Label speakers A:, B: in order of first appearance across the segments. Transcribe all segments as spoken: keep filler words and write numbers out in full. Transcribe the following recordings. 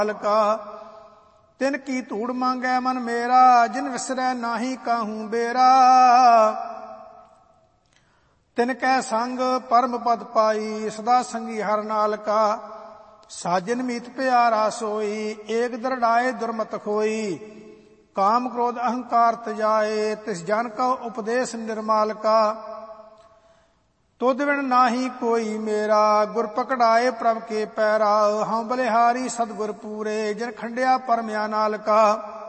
A: का। तिन की धूड़ मांगै मन मेरा, जिन विसरै नाहि काहू बेरा। तिनकै संग परम पद पाई, सदा संगी हर नाल का। साजन मीत प्यारा सोई, एक दृढ़ाए दुर्मत खोई। काम क्रोध अहंकार तजाए, तिस जन का उपदेश निर्माल का। तुद बिन नाही कोई मेरा, गुर पकड़ाए प्रभ के पैरा। हाँ बलिहारी सतगुर पूरे, जिन खंडिया परमया नाल का।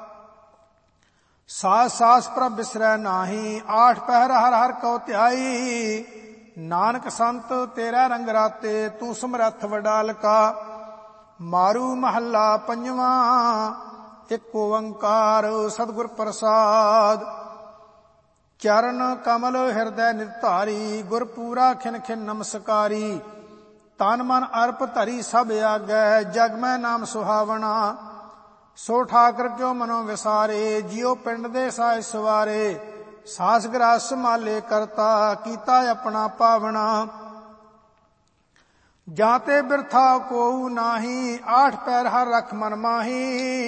A: सास सास प्रभ बिसरै नाही, आठ पहर हर हर कौ ध्याई। नानक संत तेरा रंग राते, तू समरथ वडाल का। मारू महला पंजवा, एक ओंकार सतगुर प्रसाद। चरण कमल हृदय निर्धारी, गुर पूरा खिन खिन नमस्कारी। तन मन अर्प धरी सब आगै, जग मैं नाम सुहावना। सो ठाकर क्यों मनो विसारे, जियो पिंड दे साए सवारे। सास ग्रास संभाले करता, कीता अपना पावना। जाते बिरथा कोऊ नाही, आठ पैर हर रख मन माही।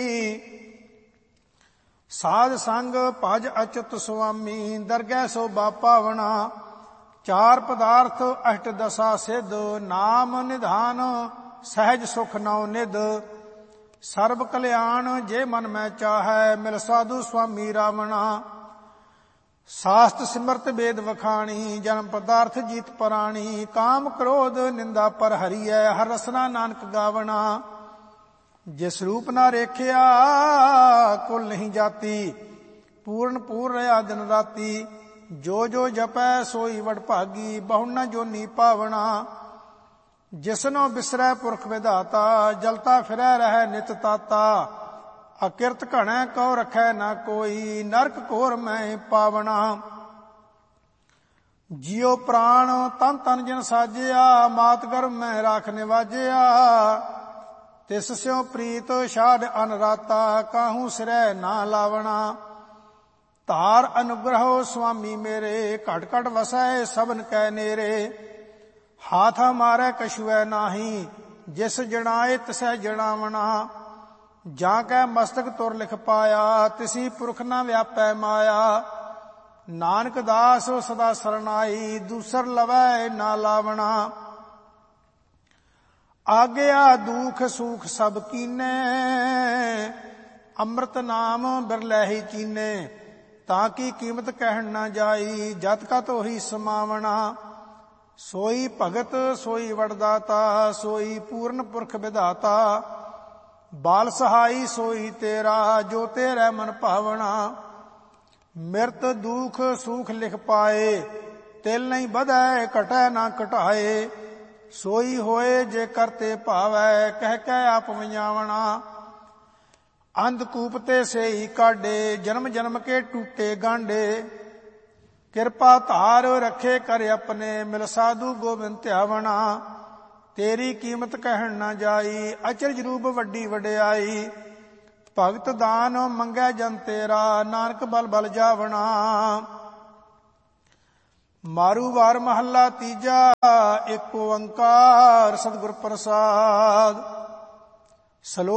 A: साध संग भज अच्युत स्वामी, दरगह शोभा पावना। चार पदार्थ अष्ट दशा सिद्ध, नाम निधान सहज सुख नौ निध। सर्व कल्याण जे मन में चाहै, मिल साधु स्वामी रावणा। शास्त्र सिमरत वेद वखाणी, जन्म पदार्थ जीत पराणी। काम क्रोध निंदा पर हरिय, हर रसना नानक गावना। जिस रूप ना रेखिया कुल नहीं जाती, पूर्ण पूर्ण रहा दिन राती। जो जो जपै सोई वड भागी, बहु न जोनी पावना। जिसनो बिसरै पुरख विधाता, जलता फिरै रह नित ताता। अकिरत घणै कौ रखै न कोई, नरक घोर मैं पावना। जियो प्राण तन तन जिन साजिया, मात गर्भ में राख निवाजिया। तिस स्यों प्रीत छाड़ अनराता, काहू सिरै ना लावना। धार अनुग्रहो स्वामी मेरे, घट घट वसै सबन कै नेरे। हाथ हमारे कछुए नाही, जिस जनाए तिसै जनावना। जाकै मस्तक तुर लिख पाया, तिसी पुरख न व्यापै माया। नानक दास सदा सरनाई, दूसर लवै ना लावना। आग्या दुख सुख सब कीने, अमृत नाम बिरलै ही चीने। ताकि कीमत कहन न जाई, जत का तो ही समावना। सोई भगत सोई वरदाता, सोई पूर्ण पुरख विधाता। बाल सहाई सोई तेरा, जो तेरे मन भावना। मिरत दुख सुख लिख पाए, तिल नहीं बधै घटै ना घटाए। सोई होए जे करते भावै, कह कह आप वजावना। अंधकूप ते से ही काढे, जन्म जन्म के टूटे गांडे। कृपा धार रखे कर अपने, मिल साधु गोबिंद ध्यावना। तेरी कीमत कहन न जाई, अचरज रूप वड्डी वड्याई। भगत दान मंगै जन तेरा, नानक बल बल जावना। मारू वार महला तीजा, एक ओंकार सतगुर प्रसाद। सलो